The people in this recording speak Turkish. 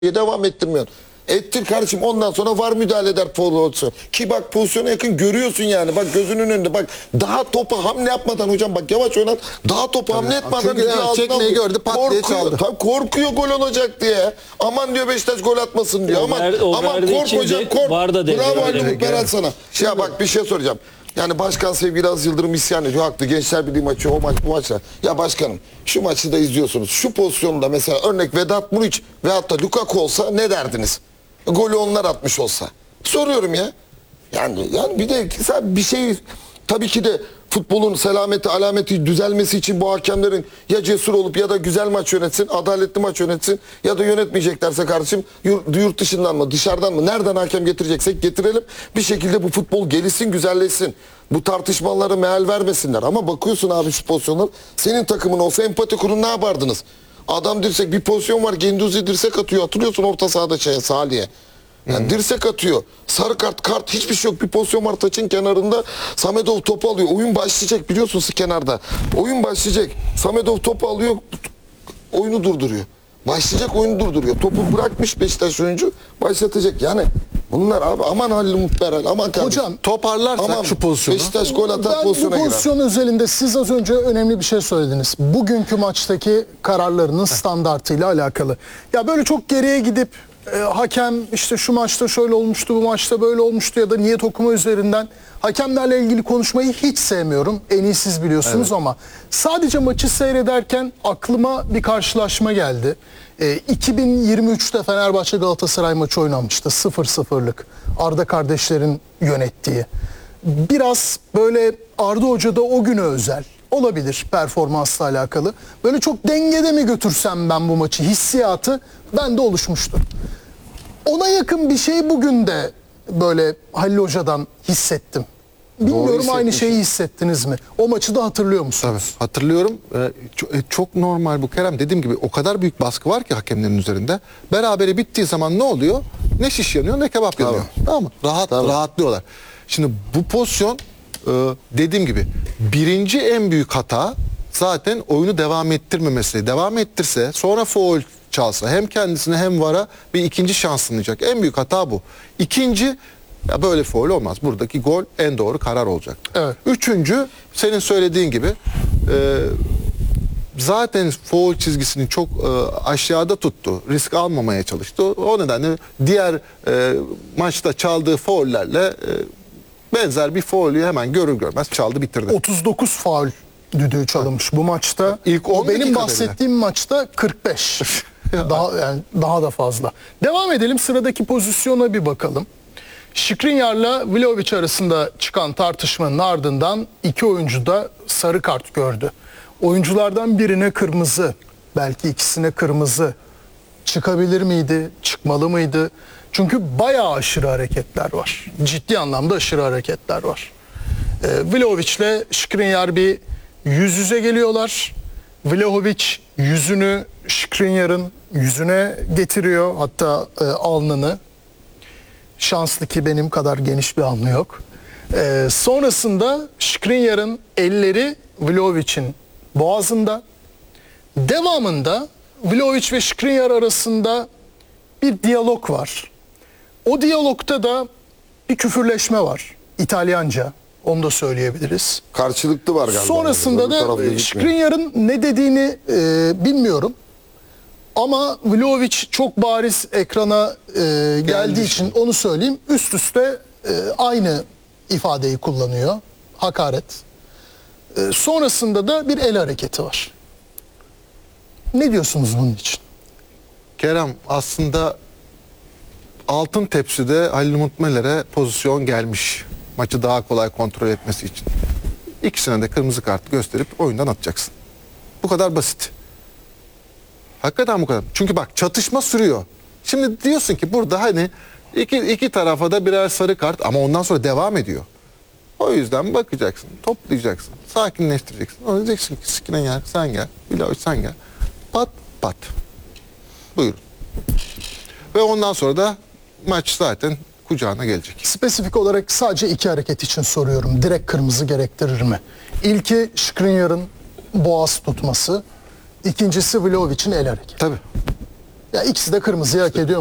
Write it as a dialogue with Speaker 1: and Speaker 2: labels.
Speaker 1: devam ettirmiyorsun. Ettir kardeşim, ondan sonra var müdahale eder pozisyonu. Ki bak pozisyona yakın görüyorsun yani. Bak gözünün önünde. Bak daha topa hamle yapmadan hocam, bak yavaş oynat. Daha topa hamle etmeden.
Speaker 2: Çünkü çekmeyi gördü, pat diye çaldı.
Speaker 1: Tabii korkuyor gol olacak diye. Aman diyor Beşiktaş gol atmasın diyor. Aman kork hocam, kork. Bravo Ali Mutberal sana. Ya bak bir şey soracağım. Yani başkan sevgili Aziz Yıldırım isyan ediyor. Haklı. Gençler Birliği maçı, o maç bu maçla. Ya başkanım şu maçı da izliyorsunuz. Şu pozisyonda mesela örnek Vedat Muriç veyahut da Lukaku olsa ne derdiniz? Golü onlar atmış olsa. Soruyorum ya. Yani bir de bir şey, tabii ki de futbolun selameti, alameti düzelmesi için bu hakemlerin ya cesur olup ya da güzel maç yönetsin, adaletli maç yönetsin, ya da yönetmeyeceklerse kardeşim yurt dışından mı, dışarıdan mı, nereden hakem getireceksek getirelim. Bir şekilde bu futbol gelişsin, güzelleşsin. Bu tartışmalara meal vermesinler. Ama bakıyorsun abi şu pozisyonlar, senin takımın olsa empati kurun, ne yapardınız? Adam dirsek, bir pozisyon var, Genduzi dirsek atıyor, hatırlıyorsun orta sahada Salih'e. Yani dirsek atıyor. Sarı kart hiçbir şey yok. Bir pozisyon var taçın kenarında. Samedov topu alıyor. Oyun başlayacak, biliyorsunuz kenarda. Oyun başlayacak. Samedov topu alıyor. Oyunu durduruyor. Başlayacak, oyunu durduruyor. Topu bırakmış Beşiktaş oyuncu, başlatacak. Yani bunlar abi, aman Halil Mutberal, aman kardeşim.
Speaker 3: Hocam
Speaker 2: toparlarsak
Speaker 1: aman,
Speaker 2: şu pozisyonu.
Speaker 1: Beşiktaş gol atar pozisyona
Speaker 3: girer. Bu pozisyon özelinde siz az önce önemli bir şey söylediniz. Bugünkü maçtaki kararlarının standartıyla alakalı. Ya böyle çok geriye gidip hakem işte şu maçta şöyle olmuştu, bu maçta böyle olmuştu ya da niyet okuma üzerinden hakemlerle ilgili konuşmayı hiç sevmiyorum. En iyi siz biliyorsunuz, evet. Ama sadece maçı seyrederken aklıma bir karşılaşma geldi. 2023'te Fenerbahçe Galatasaray maçı oynanmıştı. 0-0'lık. Arda kardeşlerin yönettiği. Biraz böyle Arda Hoca da o güne özel. Olabilir, performansla alakalı. Böyle çok dengede mi götürsem ben bu maçı hissiyatı bende oluşmuştu. Ona yakın bir şey bugün de böyle Halil Hoca'dan hissettim. Bilmiyorum aynı şeyi hissettiniz mi? O maçı da hatırlıyor musunuz?
Speaker 2: Tabii hatırlıyorum. Çok normal bu Kerem. Dediğim gibi o kadar büyük baskı var ki hakemlerin üzerinde. Berabere bittiği zaman ne oluyor? Ne şiş yanıyor ne kebap yanıyor. Tamam mı? Rahatlıyorlar. Şimdi bu pozisyon dediğim gibi birinci en büyük hata zaten oyunu devam ettirmemesi. Devam ettirse, sonra faul çalsa hem kendisine hem VAR'a bir ikinci şans sunacak. En büyük hata bu. İkinci, ya böyle faul olmaz. Buradaki gol en doğru karar olacak.
Speaker 3: Evet.
Speaker 2: Üçüncü, senin söylediğin gibi zaten faul çizgisini çok aşağıda tuttu. Risk almamaya çalıştı. O nedenle diğer maçta çaldığı faullerle benzer bir faulü hemen görür görmez çaldı, bitirdi.
Speaker 3: 39 faul düdüğü çalınmış bu maçta.
Speaker 2: İlk 10
Speaker 3: benim bahsettiğim maçta 45. daha da fazla. Devam edelim, sıradaki pozisyona bir bakalım. Skriniar'la Vlahovic arasında çıkan tartışmanın ardından iki oyuncu da sarı kart gördü. Oyunculardan birine kırmızı, belki ikisine kırmızı çıkabilir miydi, çıkmalı mıydı? Çünkü bayağı aşırı hareketler var. Ciddi anlamda aşırı hareketler var. Vlahovic'le Skriniar bir yüz yüze geliyorlar. Vlahovic yüzünü Skriniar'ın yüzüne getiriyor, hatta alnını. Şanslı ki benim kadar geniş bir alnı yok. Sonrasında Skriniar'ın elleri Vlahovic'in boğazında. Devamında Vlahovic ve Skriniar arasında bir diyalog var. O diyalogta da bir küfürleşme var. İtalyanca. Onu da söyleyebiliriz.
Speaker 1: Karşılıklı var galiba.
Speaker 3: Sonrasında da Skriniar'ın ne dediğini bilmiyorum. Ama Vlahovic çok bariz ekrana geldiği için onu söyleyeyim. Üst üste aynı ifadeyi kullanıyor. Hakaret. Sonrasında da bir el hareketi var. Ne diyorsunuz bunun için?
Speaker 2: Kerem, aslında altın tepside Halil Mutmeler'e pozisyon gelmiş. Maçı daha kolay kontrol etmesi için. İkisine de kırmızı kart gösterip oyundan atacaksın. Bu kadar basit. Hakikaten bu kadar. Çünkü bak, çatışma sürüyor. Şimdi diyorsun ki burada hani iki tarafa da birer sarı kart, ama ondan sonra devam ediyor. O yüzden bakacaksın, toplayacaksın, sakinleştireceksin. O diyeceksin ki Skriniar sen gel, Vlahovic sen gel. Pat pat. Buyurun. Ve ondan sonra da maç zaten kucağına gelecek.
Speaker 3: Spesifik olarak sadece iki hareket için soruyorum. Direkt kırmızı gerektirir mi? İlki Skriniar'ın boğaz tutması, ikincisi Vlahovic'in el hareketi.
Speaker 2: Tabii.
Speaker 3: Ya ikisi de kırmızıyı hak ediyor.